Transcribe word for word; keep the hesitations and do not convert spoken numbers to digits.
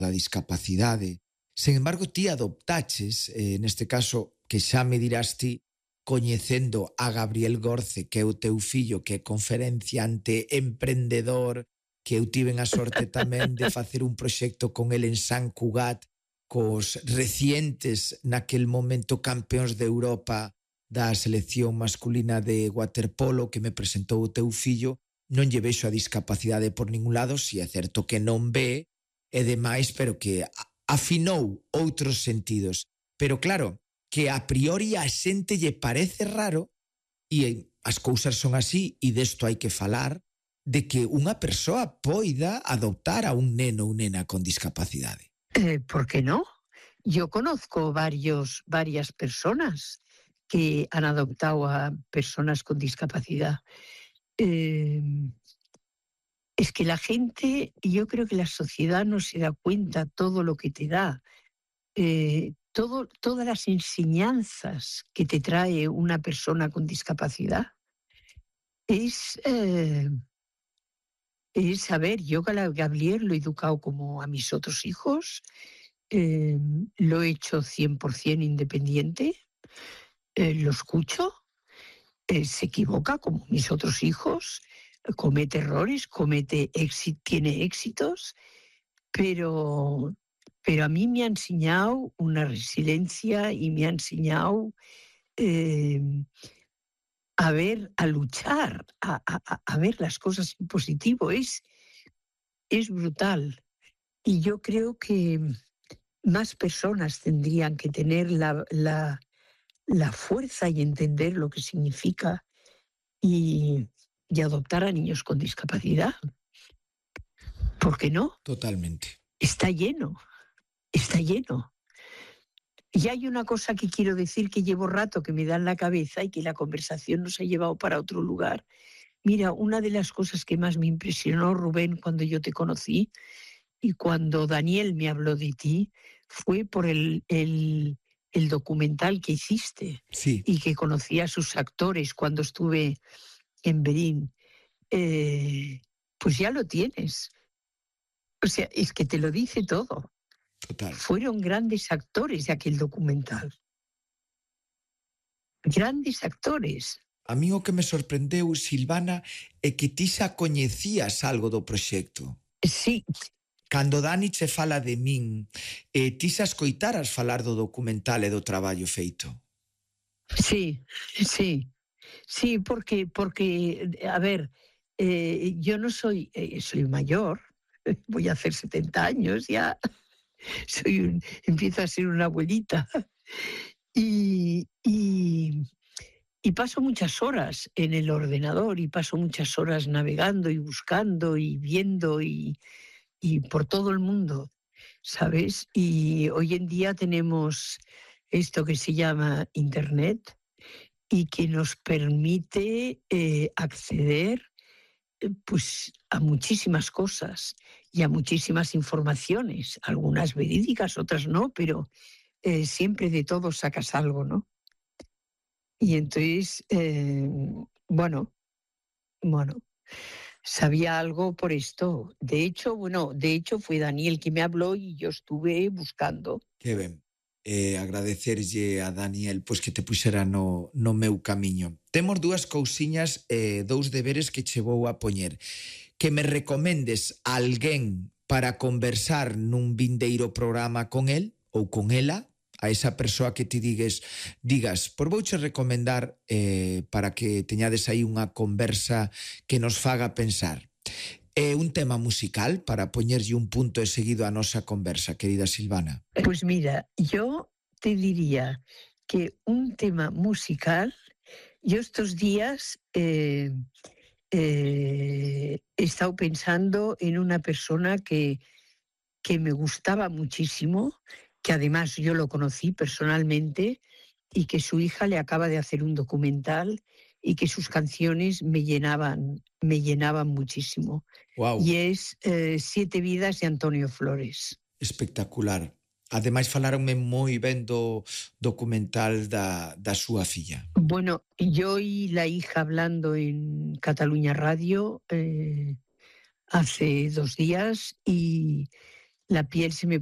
da discapacidade. Sen embargo, ti adoptaches, eh, neste caso, que xa me dirás ti, coñecendo a Gabriel Gorce, que é o teu fillo, que é conferenciante, emprendedor, que eu tiven a sorte tamén de facer un proxecto con el en Sant Cugat, cos recientes, naquel momento, campeóns de Europa da selección masculina de waterpolo que me presentou o teu fillo. Non lle vexo a discapacidade por ningún lado, si é certo que non ve e demais, pero que afinou outros sentidos. Pero claro, que a priori a xente lle parece raro, e as cousas son así, e desto hai que falar, de que unha persoa poida adoptar a un neno ou nena con discapacidade. Eh, ¿Por qué no? Yo conozco varios, varias personas que han adoptado a personas con discapacidad. Eh, es que la gente, yo creo que la sociedad no se da cuenta todo lo que te da, eh, todo, todas las enseñanzas que te trae una persona con discapacidad. Es, eh, es saber, yo a Gabriel lo he educado como a mis otros hijos, eh, lo he hecho cien por ciento independiente, eh, lo escucho, eh, se equivoca como mis otros hijos, comete errores, comete éxito, tiene éxitos, pero, pero a mí me ha enseñado una resiliencia y me ha enseñado eh, a ver, a luchar, a, a, a ver las cosas en positivo. Es, es brutal. Y yo creo que más personas tendrían que tener la, la, la fuerza y entender lo que significa y, y adoptar a niños con discapacidad. ¿Por qué no? Totalmente. Está lleno, está lleno. Y hay una cosa que quiero decir que llevo rato que me da en la cabeza y que la conversación nos ha llevado para otro lugar. Mira, una de las cosas que más me impresionó, Rubén, cuando yo te conocí y cuando Daniel me habló de ti, fue por el, el, el documental que hiciste. Sí. Y que conocí a sus actores cuando estuve en Berín. Eh, pues ya lo tienes. O sea, es que te lo dice todo. Total. Fueron grandes actores de aquel documental. Grandes actores. A mí o que me sorprendeu, Silvana, é que ti xa coñecías algo do proxecto. Sí. Cando Dani che fala de min, eh, ti xa escoitaras falar do documental e do traballo feito. Sí, sí. Sí, porque, porque a ver, eh, yo no soy, eh, soy mayor, voy a hacer setenta años ya, soy un, empiezo a ser una abuelita. Y, y, y paso muchas horas en el ordenador y paso muchas horas navegando y buscando y viendo y, y por todo el mundo, ¿sabes? Y hoy en día tenemos esto que se llama Internet y que nos permite eh, acceder eh, pues, a muchísimas cosas y a muchísimas informaciones, algunas verídicas, otras no, pero eh, siempre de todo sacas algo, ¿no? Y entonces, eh, bueno, bueno, sabía algo por esto. De hecho, bueno, de hecho fue Daniel que me habló y yo estuve buscando. Que ben. Eh, agradecerlle a Daniel pois que te puxera no, no meu camiño. Temos dúas cousiñas, eh, dous deberes que che vou a poñer. Que me recomendes a alguén para conversar nun vindeiro programa con el ou con ela, a esa persoa que ti digues, digas, por vouche recomendar eh, para que teñades aí unha conversa que nos faga pensar. É un tema musical para poñerlle un punto e seguido a nosa conversa, querida Silvana. Pues mira, yo te diría que un tema musical, yo estos días eh, eh, he estado pensando en una persona que, que me gustaba muchísimo, que además yo lo conocí personalmente y que su hija le acaba de hacer un documental y que sus canciones me llenaban, me llenaban muchísimo. Wow. Y es eh, Siete vidas de Antonio Flores. Espectacular. Ademais, falaronme moi ben do documental da, da súa filla. Bueno, yo oí la hija hablando en Cataluña Radio eh, hace dos días y la piel se me